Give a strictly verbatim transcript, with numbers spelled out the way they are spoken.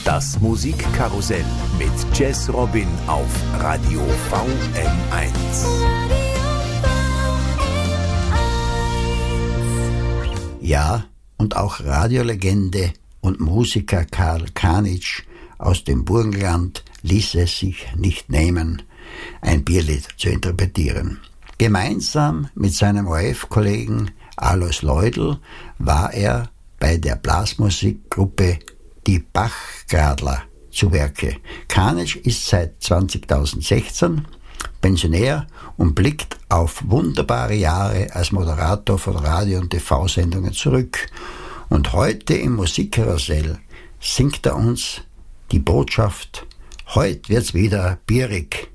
Das Musikkarussell mit Jazz Robin auf Radio V M eins. Ja, und auch Radiolegende und Musiker Karl Kanitsch aus dem Burgenland ließ es sich nicht nehmen, ein Bierlied zu interpretieren. Gemeinsam mit seinem O R F-Kollegen Alois Leudl war er bei der Blasmusikgruppe Die Bachgradler zu Werke. Kanitsch ist seit zweitausendsechzehn Pensionär und blickt auf wunderbare Jahre als Moderator von Radio- und T V-Sendungen zurück. Und heute im Musikkarussell singt er uns die Botschaft: Heute wird's wieder bierig.